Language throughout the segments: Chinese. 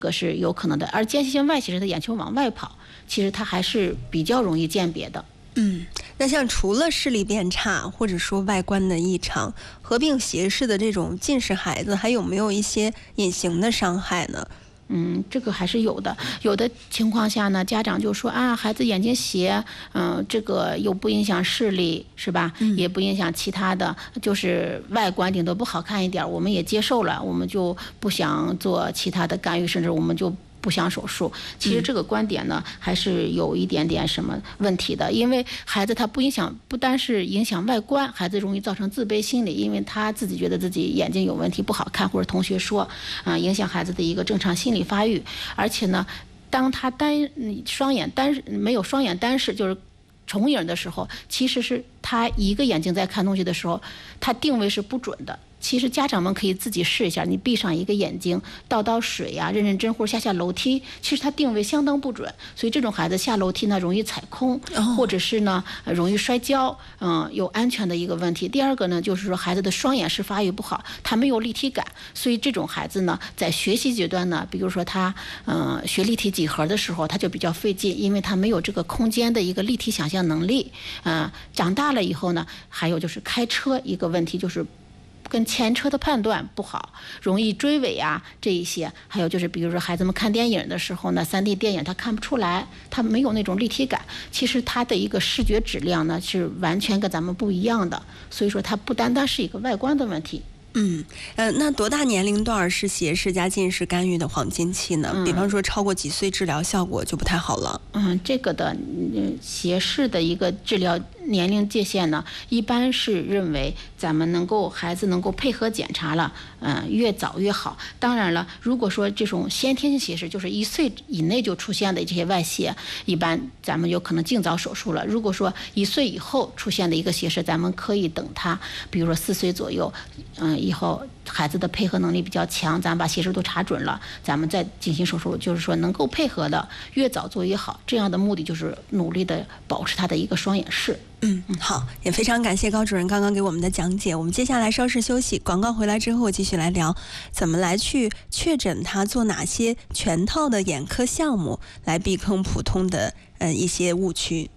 个是有可能的。而间歇性外斜视，它眼球往外跑，其实它还是比较容易鉴别的。 那像除了视力变差或者说外观的异常，合并斜视的这种近视孩子，还有没有一些隐形的伤害呢？ 这个还是有的。有的情况下呢，家长就说啊，孩子眼睛斜，这个又不影响视力，是吧？也不影响其他的，就是外观顶多不好看一点，我们也接受了，我们就不想做其他的干预，甚至我们就不想手术。其实这个观点呢，还是有一点点什么问题的，因为孩子他不单是影响外观，孩子容易造成自卑心理，因为他自己觉得自己眼睛有问题不好看，或者同学说，影响孩子的一个正常心理发育。而且呢，当他没有双眼单视，就是重影的时候，其实是他一个眼睛在看东西的时候，他定位是不准的。其实家长们可以自己试一下，你闭上一个眼睛，倒水呀，认认真或者下楼梯，其实他定位相当不准，所以这种孩子下楼梯呢容易踩空，或者是呢容易摔跤，有安全的一个问题。第二个呢，就是说孩子的双眼视发育不好，他没有立体感，所以这种孩子呢在学习阶段呢，比如说他学立体几何的时候，他就比较费劲，因为他没有这个空间的一个立体想象能力。长大了以后呢，还有就是开车一个问题，就是跟前车的判断不好，容易追尾啊，这一些。还有就是比如说孩子们看电影的时候呢，3D 电影他看不出来，他没有那种立体感，其实他的一个视觉质量呢是完全跟咱们不一样的，所以说它不单单是一个外观的问题。 那多大年龄段是斜视加近视干预的黄金期呢？比方说超过几岁治疗效果就不太好了。 这个的斜视的一个治疗年龄界限呢，一般是认为咱们孩子能够配合检查了，越早越好。当然了，如果说这种先天性斜视，就是1岁以内就出现的这些外斜，一般咱们有可能尽早手术了。如果说1岁以后出现的一个斜视，咱们可以等他，比如说4岁左右，以后孩子的配合能力比较强，咱们把斜视都查准了，咱们再进行手术，就是说能够配合的越早做越好。这样的目的就是努力的保持他的一个双眼视。 好，也非常感谢高主任刚刚给我们的讲解。我们接下来稍事休息，广告回来之后继续来聊怎么来去确诊他，做哪些全套的眼科项目来避坑普通的一些误区。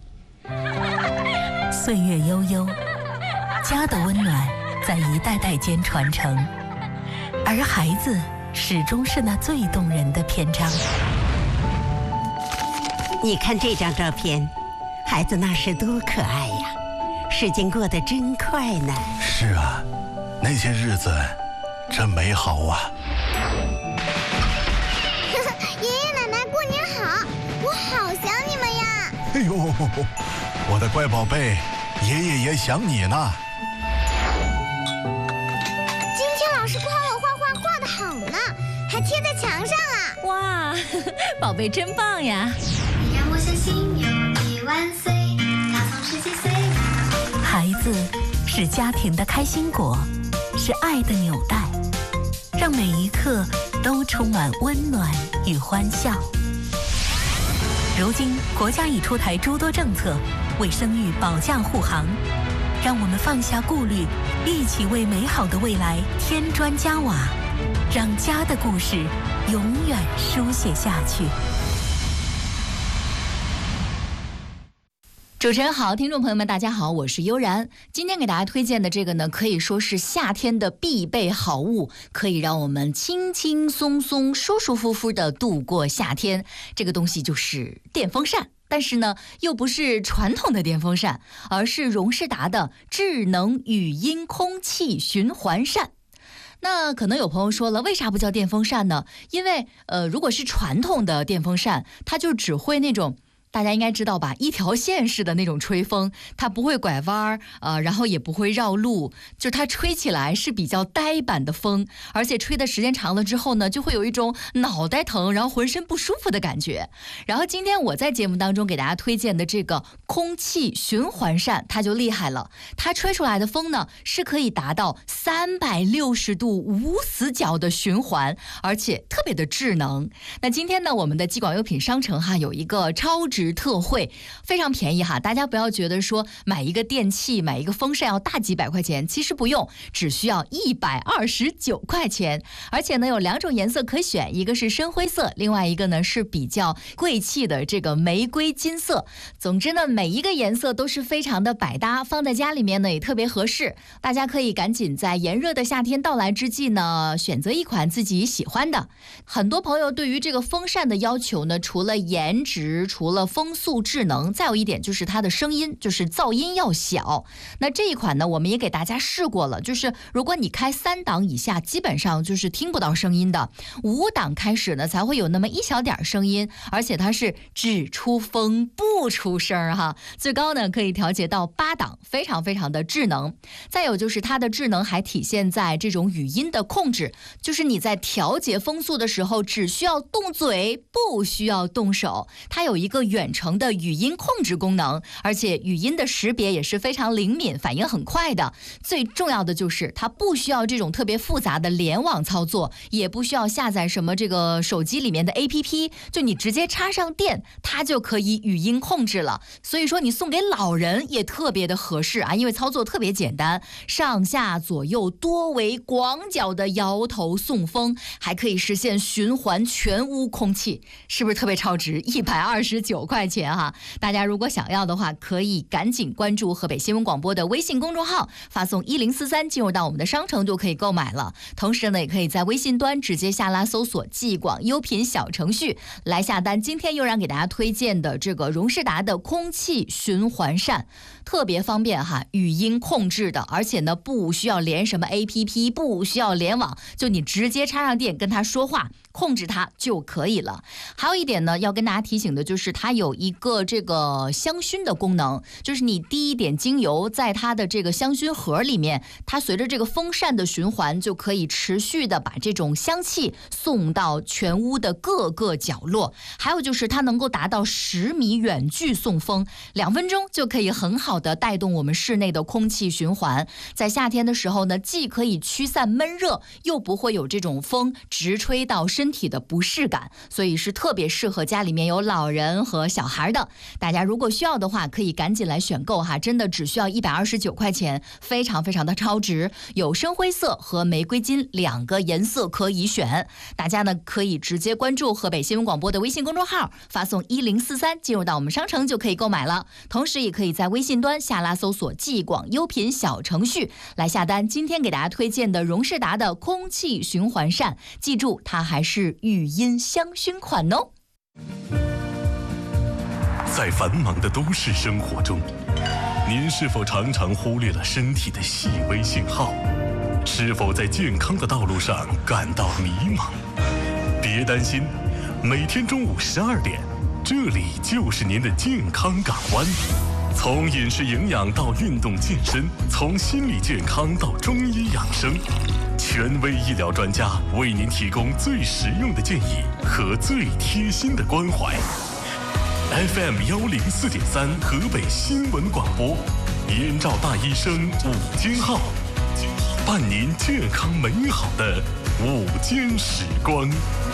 岁月悠悠，家的温暖在一代代间传承，而孩子始终是那最动人的篇章。 你看这张照片，孩子那时多可爱呀，时间过得真快呢。 是啊，那些日子真美好啊。 爷爷奶奶过年好，我好想你们呀。 哎呦，我的乖宝贝，爷爷也想你呢。 今天老师夸我画得好呢，还贴在墙上了。 哇，宝贝真棒呀。 你让我相信有你万岁，他从17岁。 孩子是家庭的开心果，是爱的纽带，让每一刻都充满温暖与欢笑。如今国家已出台诸多政策，为生育保驾护航，让我们放下顾虑，一起为美好的未来添砖加瓦，让家的故事永远书写下去。 主持人好，听众朋友们大家好，我是悠然。今天给大家推荐的这个呢，可以说是夏天的必备好物，可以让我们轻轻松松舒舒服服的度过夏天。这个东西就是电风扇，但是呢又不是传统的电风扇，而是荣仕达的智能语音空气循环扇。那可能有朋友说了，为啥不叫电风扇呢？因为如果是传统的电风扇，它就只会那种大家应该知道吧，一条线式的那种吹风，它不会拐弯然后也不会绕路，就它吹起来是比较呆板的风，而且吹的时间长了之后呢，就会有一种脑袋疼，然后浑身不舒服的感觉。然后今天我在节目当中给大家推荐的这个空气循环扇，它就厉害了，它吹出来的风呢是可以达到360度无死角的循环，而且特别的智能。那今天呢，我们的激广优品商城有一个超值时特惠，非常便宜哈。大家不要觉得说买一个电器、买一个风扇要大几百块钱，其实不用，只需要129块钱。而且呢，有2种颜色可选，一个是深灰色，另外一个呢是比较贵气的这个玫瑰金色。总之呢，每一个颜色都是非常的百搭，放在家里面呢也特别合适。大家可以赶紧在炎热的夏天到来之际呢，选择一款自己喜欢的。很多朋友对于这个风扇的要求呢，除了颜值，除了风速智能，再有一点就是它的声音，就是噪音要小。那这一款呢，我们也给大家试过了，就是如果你开3档以下，基本上就是听不到声音的，5档开始呢才会有那么一小点声音，而且它是只出风不出声哈。最高呢可以调节到8档，非常非常的智能。再有就是它的智能还体现在这种语音的控制，就是你在调节风速的时候只需要动嘴，不需要动手。它有一个远程的语音控制功能，而且语音的识别也是非常灵敏，反应很快的。最重要的就是它不需要这种特别复杂的联网操作，也不需要下载什么这个手机里面的 APP， 就你直接插上电，它就可以语音控制了。所以说你送给老人也特别的合适啊，因为操作特别简单，上下左右多维广角的摇头送风，还可以实现循环全屋空气，是不是特别超值？129块钱哈！大家如果想要的话，可以赶紧关注河北新闻广播的微信公众号，发送1043进入到我们的商城就可以购买了。同时呢，也可以在微信端直接下拉搜索既广优品小程序来下单。今天又让给大家推荐的这个荣仕达的空气循环扇，特别方便哈，语音控制的，而且呢不需要连什么 APP， 不需要联网，就你直接插上电跟它说话，控制它就可以了。还有一点呢，要跟大家提醒的就是它有一个这个香薰的功能，就是你滴一点精油在它的这个香薰盒里面，它随着这个风扇的循环就可以持续的把这种香气送到全屋的各个角落。还有就是它能够达到10米远距送风，2分钟就可以很好的带动我们室内的空气循环。在夏天的时候呢，既可以驱散闷热，又不会有这种风直吹到身体的不适感，所以是特别适合家里面有老人和小孩的。大家如果需要的话，可以赶紧来选购哈，真的只需要129块钱，非常非常的超值。有深灰色和玫瑰金2个颜色可以选，大家呢可以直接关注河北新闻广播的微信公众号，发送1043进入到我们商城就可以购买了。同时也可以在微信端下拉搜索既广优品小程序来下单。今天给大家推荐的荣仕达的空气循环扇，记住它还是语音香薰款哦。 在繁忙的都市生活中，您是否常常忽略了身体的细微信号？是否在健康的道路上感到迷茫？别担心，每天中午12点，这里就是您的健康港湾。从饮食营养到运动健身，从心理健康到中医养生，权威医疗专家为您提供最实用的建议和最贴心的关怀。FM 104.3河北新闻广播，燕赵大医生午间号，伴您健康美好的午间时光。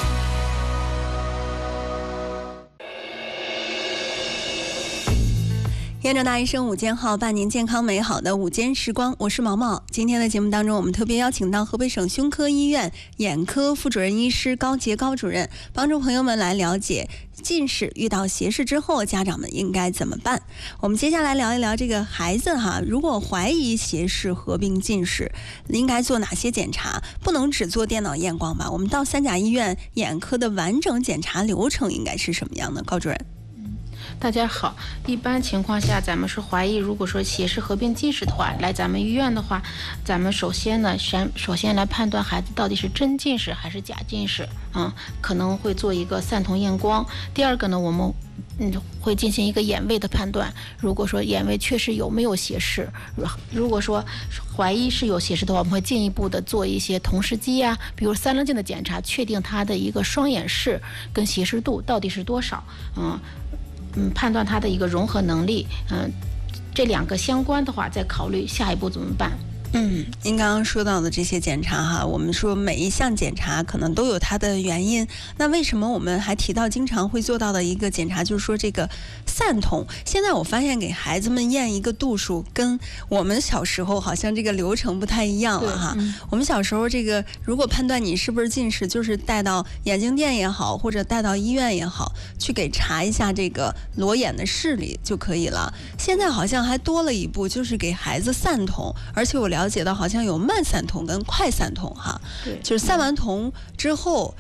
燕赵大医生午间号，伴您健康美好的午间时光，我是毛毛。今天的节目当中，我们特别邀请到河北省胸科医院眼科副主任医师高杰高主任，帮助朋友们来了解近视遇到斜视之后，家长们应该怎么办。我们接下来聊一聊这个孩子哈，如果怀疑斜视合并近视，应该做哪些检查？不能只做电脑验光吧？我们到三甲医院眼科的完整检查流程应该是什么样的？高主任。 大家好，一般情况下咱们是怀疑，如果说斜视合并近视的话，来咱们医院的话，咱们首先来判断孩子到底是真近视还是假近视，可能会做一个散瞳验光。第二个呢，我们会进行一个眼位的判断，如果说眼位确实有没有斜视，如果说怀疑是有斜视的话，我们会进一步的做一些瞳视机啊，比如3棱镜的检查，确定它的一个双眼视跟斜视度到底是多少，判断它的一个融合能力，这2个相关的话，再考虑下一步怎么办。 您刚刚说到的这些检查哈，我们说每一项检查可能都有它的原因。那为什么我们还提到经常会做到的一个检查，就是说这个散瞳？现在我发现给孩子们验一个度数，跟我们小时候好像这个流程不太一样了哈。我们小时候这个如果判断你是不是近视，就是带到眼镜店也好，或者带到医院也好，去给查一下这个裸眼的视力就可以了。现在好像还多了一步，就是给孩子散瞳，而且我了解到好像有慢散瞳跟快散瞳哈，就是散完瞳之后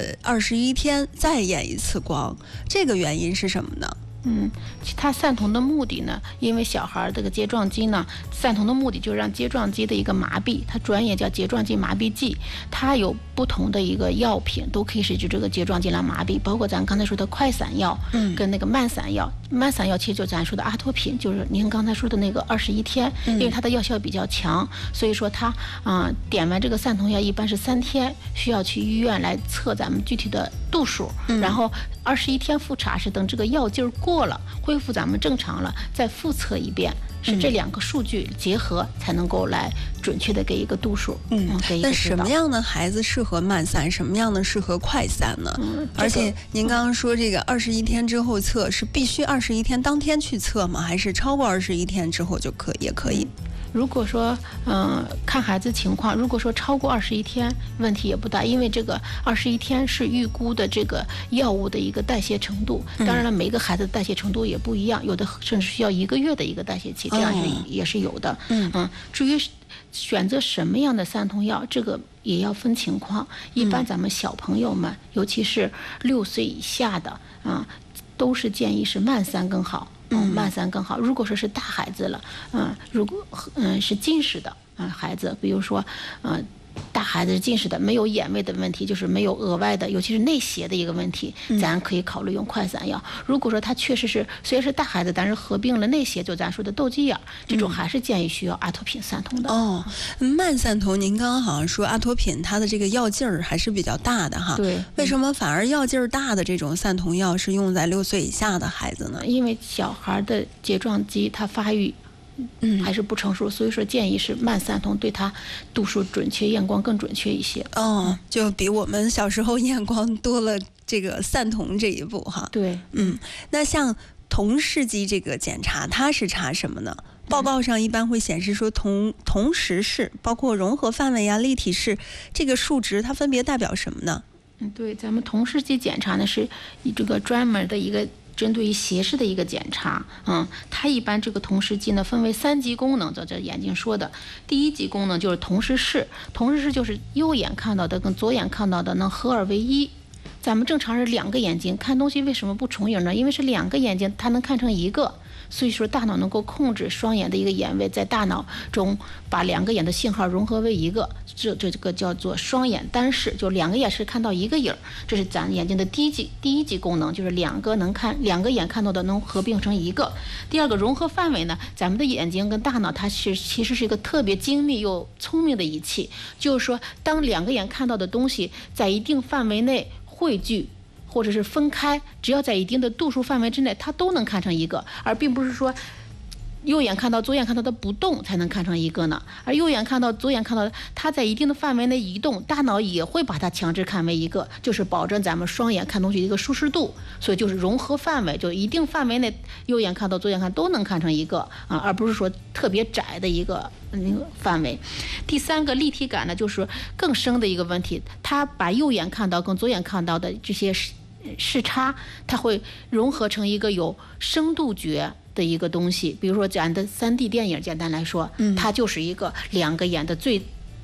，21天再验一次光，这个原因是什么呢？ 它散瞳的目的呢，因为小孩这个睫状肌呢，散瞳的目的就是让睫状肌的一个麻痹，它专业叫睫状肌麻痹剂，它有不同的一个药品都可以使这个睫状肌来麻痹，包括咱刚才说的快散药，跟那个慢散药。慢散药其实就是咱说的阿托品，就是您刚才说的那个21天，因为它的药效比较强，所以说它点完这个散瞳药一般是3天，需要去医院来测咱们具体的度数，然后21天复查是等这个药劲儿过了，恢复咱们正常了，再复测一遍。是这2个数据结合才能够来准确的给一个度数。 那什么样的孩子适合慢散，什么样的适合快散呢？而且您刚刚说这个21天之后测，是必须21天当天去测吗？还是超过21天之后就也可以？ 如果说看孩子情况，如果说超过21天，问题也不大，因为这个21天是预估的这个药物的一个代谢程度。当然了，每个孩子的代谢程度也不一样，有的甚至需要1个月的一个代谢期，这样也是有的。至于选择什么样的散瞳药，这个也要分情况。一般咱们小朋友们，尤其是6岁以下的都是建议是慢散更好。慢散更好。如果说是大孩子了，如果是近视的孩子，比如说大孩子是近视的，没有眼位的问题，就是没有额外的，尤其是内斜的一个问题，咱可以考虑用快散药。如果说他确实是虽然是大孩子，但是合并了内斜，就咱说的斗鸡眼，这种还是建议需要阿托品散瞳的。 慢散瞳，您刚刚好像说阿托品它的这个药劲儿还是比较大的哈。 对。 为什么反而药劲儿大的这种散瞳药是用在6岁以下的孩子呢？ 因为小孩的睫状肌它发育还是不成熟，所以说建议是慢散瞳，对它度数准确，验光更准确一些。 就比我们小时候验光多了这个散瞳这一步哈。 对， 那像瞳试剂这个检查，它是查什么呢？报告上一般会显示说瞳实视，包括融合范围立体视，这个数值它分别代表什么呢？ 对，咱们瞳试剂检查呢是以这个专门的一个针对于斜视的一个检查，它一般这个瞳试剂呢分为3级功能，这眼睛说的。第1级功能就是瞳实视，瞳实视就是右眼看到的跟左眼看到的能合二为一。咱们正常是2个眼睛看东西，为什么不重影呢？因为是2个眼睛，它能看成1个。所以说大脑能够控制双眼的一个眼位，在大脑中把2个眼的信号融合为1个，这个叫做双眼单视，就2个眼是看到1个影，这是咱眼睛的第一级功能，就是2个眼看到的能合并成1个。第2个融合范围呢，咱们的眼睛跟大脑它其实是一个特别精密又聪明的仪器，就是说当2个眼看到的东西在一定范围内汇聚或者是分开，只要在一定的度数范围之内，它都能看成1个，而并不是说右眼看到左眼看到的不动才能看成1个呢。而右眼看到左眼看到的，它在一定的范围内移动，大脑也会把它强制看为1个，就是保证咱们双眼看东西一个舒适度。所以就是融合范围，就一定范围内右眼看到左眼看都能看成1个而不是说特别窄的一个范围。第3个立体感呢，就是更深的一个问题，它把右眼看到跟左眼看到的这些视差，它会融合成一个有深度觉的一个东西。比如说咱的3D 电影，简单来说，它就是一个2个眼的最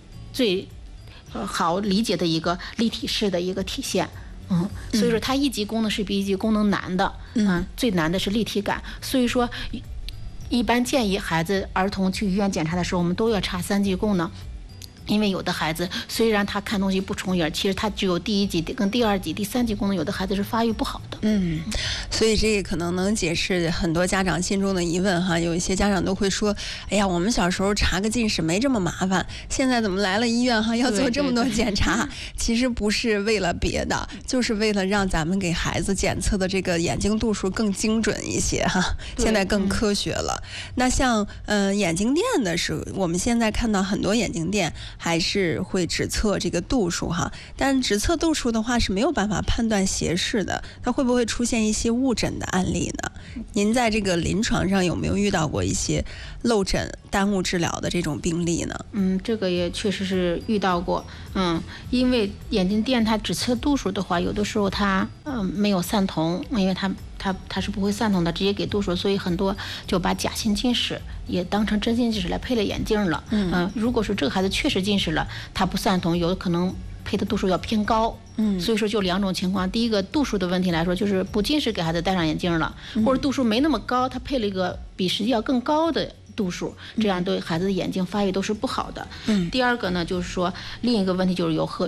好理解的一个立体式的一个体现。所以说它1级功能是比1级功能难的，最难的是立体感。所以说一般建议儿童去医院检查的时候，我们都要查3级功能。 因为有的孩子虽然他看东西不重影，其实他只有第1级跟第2级、第3级功能，有的孩子是发育不好的。 所以这个可能能解释很多家长心中的疑问哈。有一些家长都会说，哎呀，我们小时候查个近视没这么麻烦，现在怎么来了医院哈要做这么多检查？其实不是为了别的，就是为了让咱们给孩子检测的这个眼睛度数更精准一些哈，现在更科学了。那像眼镜店的是，我们现在看到很多眼镜店还是会只测这个度数哈，但只测度数的话是没有办法判断斜视的，它会不会出现一些误诊的案例呢？您在这个临床上有没有遇到过一些漏诊耽误治疗的这种病例呢？ 这个也确实是遇到过。因为眼镜店它只测度数的话，有的时候它没有散瞳，因为它是不会散瞳的，直接给度数，所以很多就把假性近视也当成真性近视来配了眼镜了。如果说这个孩子确实近视了，他不散瞳，有的可能配的度数要偏高。所以说就2种情况，第一个度数的问题来说，就是不近视给孩子戴上眼镜了，或者度数没那么高，他配了一个比实际要更高的度数，这样对孩子的眼睛发育都是不好的。第二个呢，就是说另一个问题就是